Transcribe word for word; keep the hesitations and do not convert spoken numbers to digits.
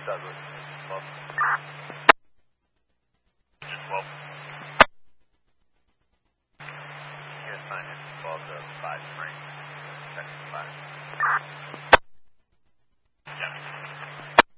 Douglas. twelve. twelve. Here's sign in twelve to five, Frank. Second five.